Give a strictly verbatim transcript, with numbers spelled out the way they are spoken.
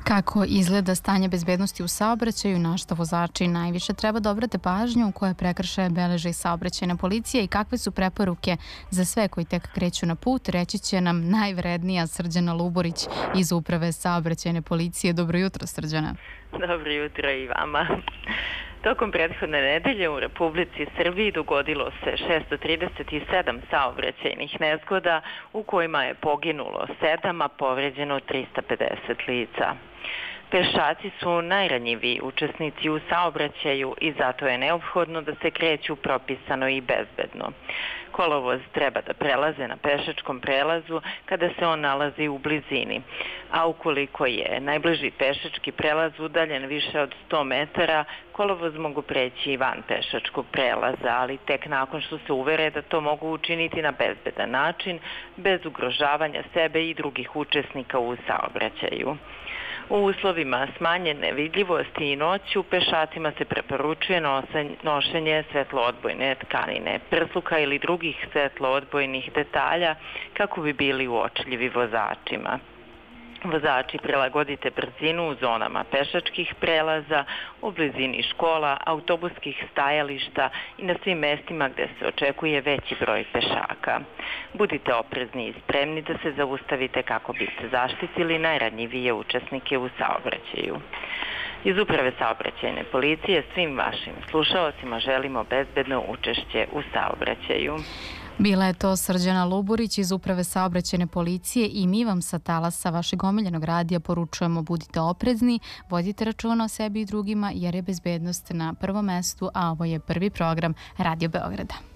Kako izgleda stanje bezbednosti u saobraćaju, na šta vozači najviše treba da obrate pažnju, koje prekršaje beleže i saobraćajna policija i kakve su preporuke za sve koji tek kreću na put, reći će nam najvrednija Srđana Luborić iz Uprave saobraćajne policije. Dobro jutro, Srđana. Dobro jutro i vama. Tokom prethodne nedelje u Republici Srbiji dogodilo se šesto trideset sedam saobraćajnih nezgoda u kojima je poginulo sedam, a povređeno trista pedeset lica. Pešaci su najranjiviji učesnici u saobraćaju i zato je neophodno da se kreću propisano i bezbedno. Kolovoz treba da prelaze na pešačkom prelazu kada se on nalazi u blizini, a ukoliko je najbliži pešački prelaz udaljen više od sto metara, kolovoz mogu preći i van pešačkog prelaza, ali tek nakon što se uvere da to mogu učiniti na bezbedan način, bez ugrožavanja sebe i drugih učesnika u saobraćaju. U uslovima smanjene vidljivosti i noću pešacima se preporučuje nošenje svetloodbojne tkanine, prsluka ili drugih svetloodbojnih detalja kako bi bili uočljivi vozačima. Vozači, prilagodite brzinu u zonama pešačkih prelaza, u blizini škola, autobuskih stajališta i na svim mestima gde se očekuje veći broj pešaka. Budite oprezni i spremni da se zaustavite kako biste zaštitili najranjivije učesnike u saobraćaju. Iz Uprave saobraćajne policije svim vašim slušaocima želimo bezbedno učešće u saobraćaju. Bila je to Srđana Luborić iz Uprave saobraćajne policije i mi vam sa talasa vašeg omiljenog radija poručujemo budite oprezni, vodite računa o sebi i drugima jer je bezbednost na prvom mestu, a ovo je prvi program Radio Beograda.